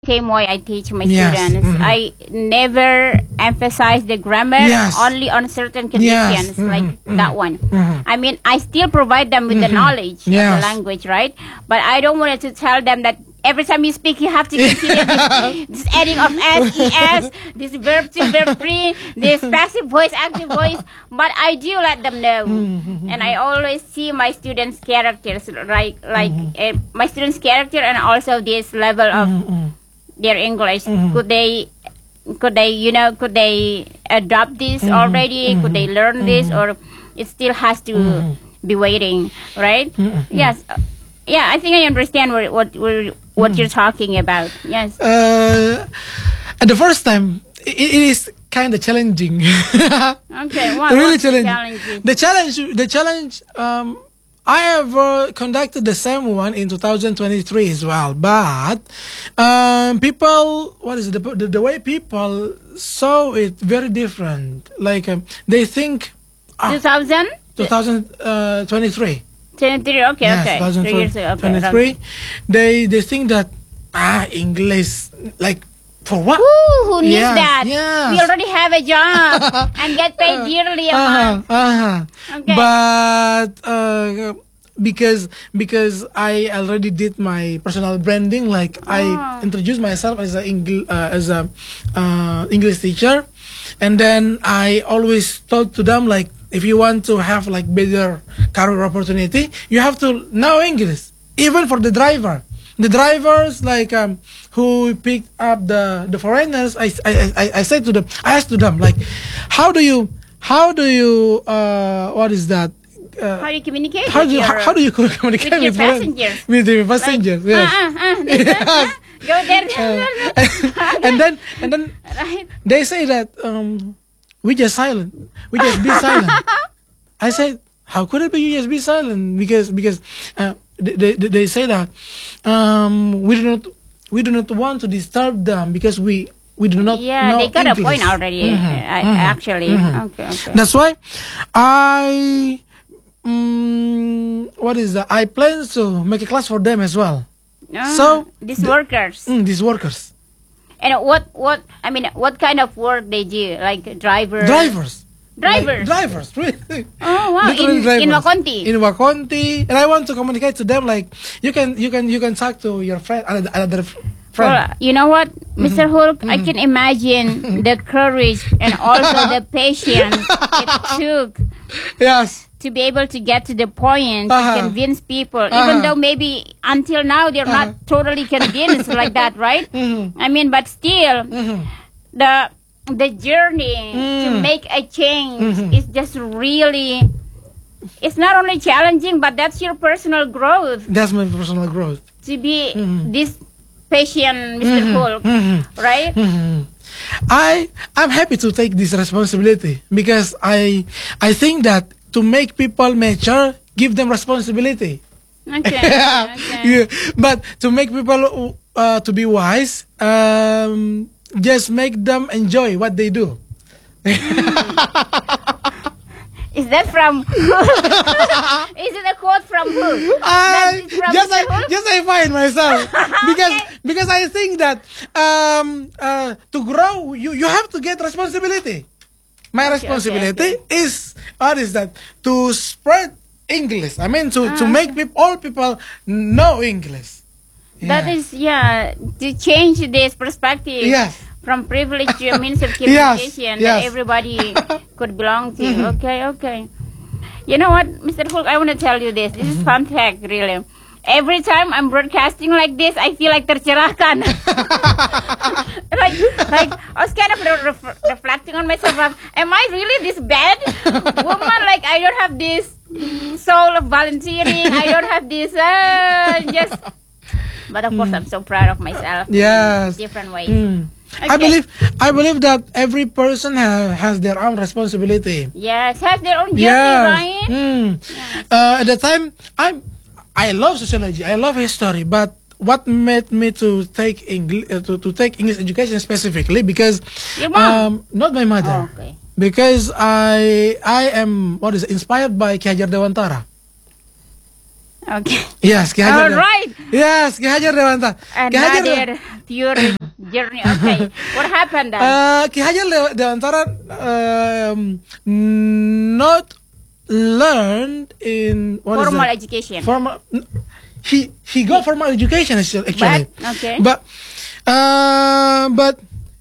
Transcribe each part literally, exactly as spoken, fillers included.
same way I teach my Yes. students. Mhm. I never emphasize the grammar Yes. only on certain Yes. conditions, Mhm. like Mhm. that one. Mhm. I mean, I still provide them with the Mhm. knowledge of Yes. the language, right? But I don't want to tell them that every time you speak, you have to consider this, this adding of S, E S, this verb to verb three, this passive voice, active voice. But I do let them know. And I always see my students' characters, like, like uh, my students' character and also this level of their English. Could they, could they, you know, could they adopt this already? Could they learn this, or it still has to be waiting, right? Yes. Yeah, I think I understand what what what, what you're talking about. Yes. Uh, at the first time, it, it is kind of challenging. Okay. What, really what's the challenging. challenge? The challenge, the challenge. Um, I have uh, conducted the same one in two thousand twenty-three as well, but um, people, what is it? The, the, the way people saw it very different. Like um, they think ah, Two thousand twenty twenty-three. twenty-three. Okay. Yes, Okay. Three years ago. Okay. twenty twenty-three. They they think that ah English, like for what? Woo, who needs Yes, that? yes. We already have a job and get paid dearly a month. Uh-huh, uh-huh. Okay. But uh, because because I already did my personal branding, like Oh. I introduced myself as a Engl- uh, as a uh, English teacher, and then I always told to them, like, if you want to have like better career opportunity, you have to know English, even for the driver. The drivers, like um, who picked up the the foreigners, I, I, I, I said to them, I asked to them, like, how do you how do you uh, what is that? Uh, How do you communicate? how with do you, your, how, how do you communicate with your with foreign- passengers? with the passengers? Like, Yes. uh, uh, uh, this one, Yes. uh, go there. Uh, and then and then Right. they say that um, we just silent, we just be silent. I said, how could it be you just be silent? Because because uh, they, they they say that um, we do not we do not want to disturb them because we we do not Yeah, know they got English. a point already. Mhm, I, mhm, actually. mhm. Okay. Okay. That's why I um, what is that? I plan to make a class for them as well. Ah, So, these the- workers. Mm, these workers, And what what I mean, what kind of work they do? Like driver. drivers, Drivers. Like, drivers, really. Oh wow! Literally In, drivers. in Wakonti. In Wakonti, and I want to communicate to them, like, you can you can you can talk to your friend, another, another f- friend. Well, you know what, Mm-hmm. Mister Hulk, I can imagine the courage and also the patience it took Yes. to be able to get to the point to Uh-huh. convince people, Uh-huh. even though maybe until now they're not totally convinced like that, right? Mhm. I mean, but still, Mhm. the the journey to Mm. make a change Mhm. is just really. It's not only challenging, but that's your personal growth That's my personal growth. to be Mhm. this patient, Mister Mhm. Hulk, Mhm. right? Mhm. I I'm happy to take this responsibility because I I think that to make people mature, give them responsibility. Okay. Yeah. okay. Yeah. But to make people uh, to be wise, um, just make them enjoy what they do. Is that from? Is it a quote from who? I That's from just I, Mister Hulk? just I find myself because because I think that um, uh, to grow you you have to get responsibility. My Okay, responsibility okay, is what is that, to spread English. I mean to to Ah, make people, all people know English. That Yeah. is, yeah, to change this perspective Yes. from privilege to a means of Yes, communication yes. that everybody could belong to. Mhm. Okay, okay. You know what, Mister Hulk, I want to tell you this. This is fun fact, really. Every time I'm broadcasting like this, I feel like tercerahkan. like, like I was kind of re- ref- reflecting on myself. Of, am I really this bad woman? Like I don't have this soul of volunteering. I don't have this uh, just. But of course, I'm so proud of myself. Yes. In different ways. Mm. I Okay. believe I believe that every person ha- has their own responsibility. Yes, has their own journey, Yes. right? Mm. Uh, at the time, I I love sociology. I love history. But what made me to take English uh, to, to take English education specifically because Your mom? um not my mother, Oh, okay. because I I am what is it, inspired by Ki Hajar Dewantara. Okay. Yes, Ki Hajar. All right. Yes, Ki Hajar Dewantara. Ki Hajar Dew- Another theory journey. Okay. What happened then? Uh, Ki Hajar Dew- Dewantara um, not learned in what is Formal that? education. Formal. He he got formal education actually. But, okay. But uh, but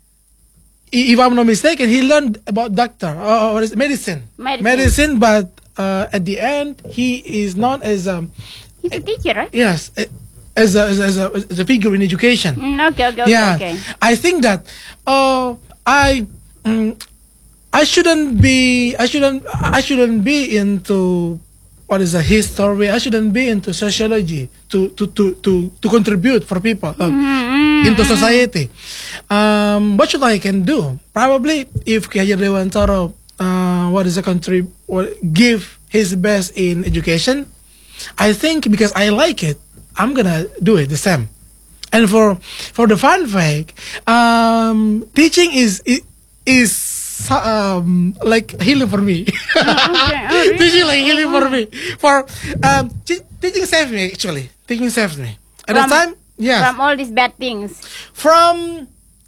i- if I'm not mistaken, he learned about doctor or, or is it medicine. Medicine. Medicine, but uh, at the end, he is not as a He's a teacher, right? yes eh, as a, as a, as a, as a figure in education. Mm, okay, okay, okay, Yeah, okay. I think that uh, I mm, I shouldn't be I shouldn't I shouldn't be into what is a history. I shouldn't be into sociology to to to to, to contribute for people uh, Mm-hmm. into society. Um, what should I can do? Probably if Ki Hajar Dewantara uh, what is a country what, give his best in education. I think because I like it, I'm gonna do it the same. And for for the fun fact, um, teaching is is, is um, like healing for me. Okay, oh, really? Teaching like healing for me. For um, te- teaching saved me actually. Teaching saved me at the From- time. Yes, From all these bad things from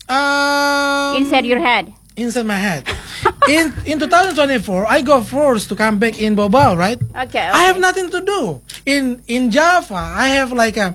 um, inside your head. inside my head. in in twenty twenty-four, I got forced to come back in Bobal, right? Okay, okay. I have nothing to do in in Java. I have like a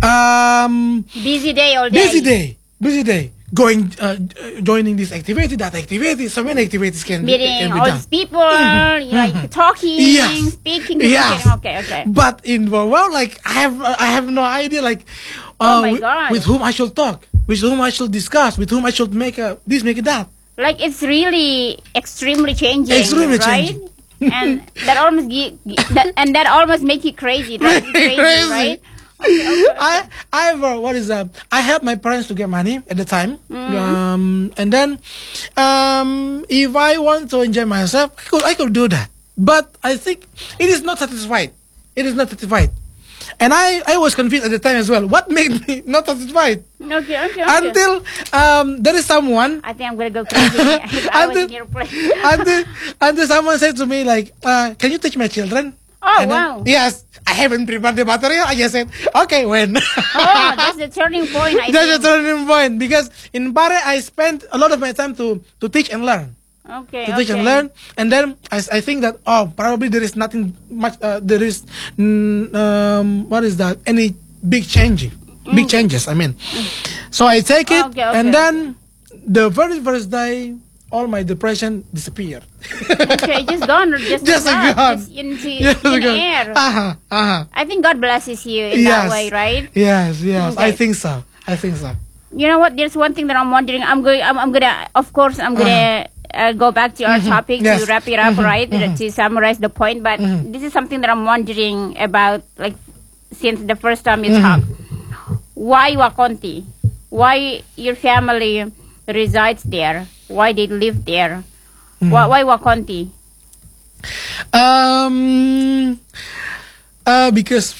um Busy day all day. busy day, busy day. Going uh, joining this activity, that activity. So many activities can be, Meeting can be all done. these people, you like talking, Yes. speaking. Yes. Okay, okay. But in Bobal, like I have I have no idea like uh, Oh my with, God. with whom I should talk, with whom I should discuss, with whom I should make a this, make a that. Like it's really extremely changing, Extremely right? changing. and that almost gi- gi- that, and that almost make you crazy, right? Crazy, Crazy. right? Okay, okay, okay. I I have uh, what is that? I helped my parents to get money at the time, um, and then um, if I want to enjoy myself, I could I could do that. But I think it is not satisfied. It is not satisfied, and I I was confused at the time as well. What made me not satisfied? Okay, okay, okay. Until um, there is someone. I think I'm gonna go crazy if I was Until, in your place. until, until someone said to me like, uh, "Can you teach my children?" Oh, And then- wow. yes, I haven't prepared the material. I just said, "Okay, when?" Oh, that's the turning point. I That's a think. turning point because in Bare I spent a lot of my time to to teach and learn, Okay, to teach okay. and learn, and then I, I think that oh probably there is nothing much uh, there is mm, um, what is that any big change, big changes I mean, so I take it Okay, okay, and then the very first day all my depression disappeared. Okay, just gone, just, Just like that, gone. just into Yes, in gone. air. Uh-huh, uh-huh. I think God blesses you in Yes. that way, right? Yes, yes, I Okay. think so. I think so. You know what? There's one thing that I'm wondering. I'm going. I'm, I'm gonna. Of course, I'm gonna uh, go back to our topic Yes. to wrap it up, right? To summarize the point. But this is something that I'm wondering about. Like since the first time you talked, why Wakonti? Why your family resides there? Why they live there? Why, why Wakonti? Um, uh, because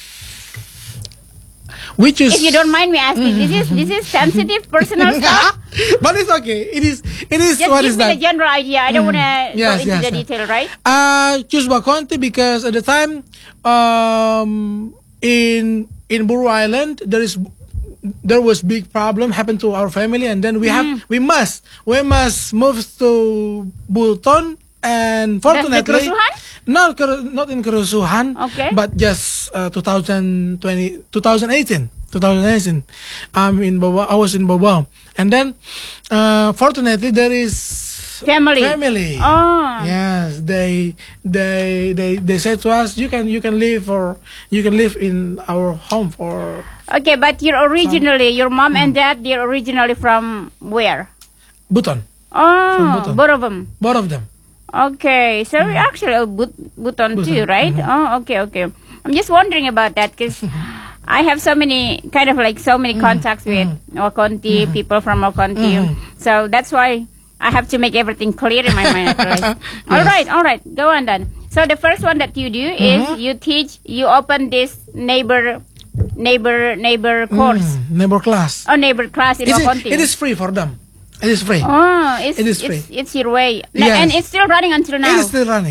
we just. If you don't mind me asking, this is this is sensitive personal stuff. But it's okay. It is. It is. Just what give is me that? the general idea. I don't want to Yes, go into yes, the yes. detail, right? Uh, choose Wakonti because at the time, um, in in Buru Island there is there was big problem happened to our family, and then we have we must we must move to Bulton, and fortunately Kerusuhan? not Keru- not in Kerusuhan, Okay. but just uh, twenty twenty, twenty eighteen. twenty eighteen, I'm in Bobal. I was in Bobal, and then uh, fortunately there is Family. Family. Oh. Yes, they they they they said to us, you can you can live or you can live in our home for. Okay, but you're originally, your mom and dad, they're originally from where? Buton, Oh, Buton. both of them. both of them. Okay, so you're actually a but- Buton too, right? Oh, okay, okay. I'm just wondering about that because I have so many, kind of like so many contacts with Wakonti, people from Wakonti. So that's why I have to make everything clear in my mind. Right? All right, all right, go on then. So the first one that you do is you teach, you open this neighbor, neighbor, neighbor course. Mm, neighbor class. Oh, neighbor class in It's- Wakonti. it is free for them. It is free. Oh, it's, It is it's, free. it's your way. Na- Yes. And it's still running until now. It is still running.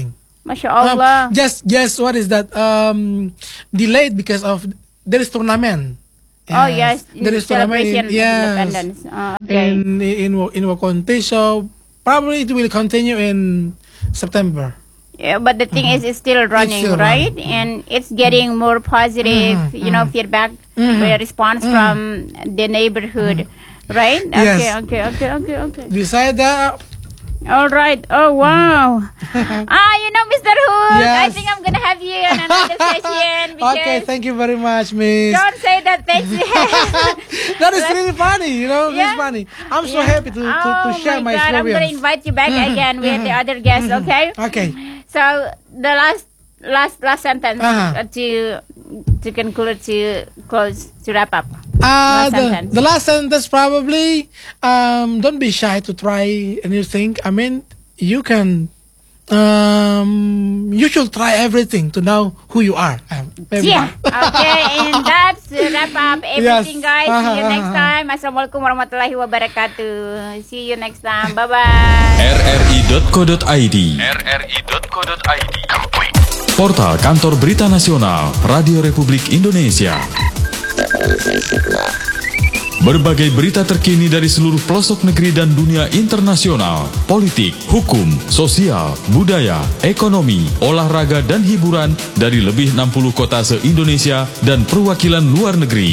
Masya Um, Allah. just, just what is that? Um, delayed because of there is tournament. Oh yes, there is tournament. celebration In, yes, independence. Oh, okay. in in in Wakonte, so probably it will continue in September. Yeah, but the thing is, it's still running, still right? running. And it's getting more positive, Mhm, you know, mhm. feedback, Mhm, uh, response mhm. from the neighborhood, right? Okay, Yes. okay, okay, okay, okay. Besides that, All right. Oh wow. ah, you know, Mister Hood, I Yes. think I'm gonna have you on another session because okay, thank you very much, Miss. don't say that. Thanks. That is really funny, you know. Yeah. It's funny. I'm so Yeah. happy to, to, to Oh share my my, God, I'm gonna experience. invite you back again with the other guests. Okay. Okay. So the last last last sentence Uh-huh. uh, to to conclude, to close, to wrap up. Uh, Last the, sentence. the last sentence probably, um, don't be shy to try a new thing. I mean, you can, um, you should try everything to know who you are. Um, maybe Yeah. that. Okay, and that's uh, wrap up everything, Yes. guys. See you Uh-huh, next uh-huh. time. Assalamualaikum warahmatullahi wabarakatuh. See you next time. Bye bye. r r i dot co dot i d r r i dot co dot i d. Portal Kantor Berita Nasional Radio Republik Indonesia. Berbagai berita terkini dari seluruh pelosok negeri dan dunia internasional, politik, hukum, sosial, budaya, ekonomi, olahraga, dan hiburan dari lebih enam puluh kota se-Indonesia dan perwakilan luar negeri.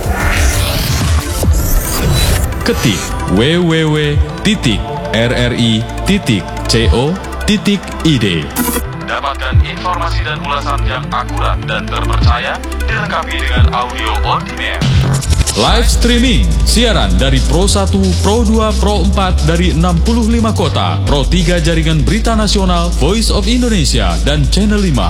Ketik w w w titik r r i titik co titik i d. Dapatkan informasi dan ulasan yang akurat dan terpercaya dilengkapi dengan audio on demand. Live streaming, siaran dari Pro satu, Pro dua, Pro empat dari enam puluh lima kota, Pro tiga Jaringan Berita Nasional, Voice of Indonesia, dan Channel lima.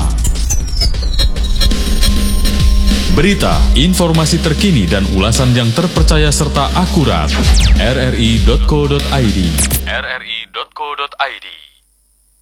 Berita, informasi terkini dan ulasan yang terpercaya serta akurat. r r i dot co dot i d r r i dot co dot i d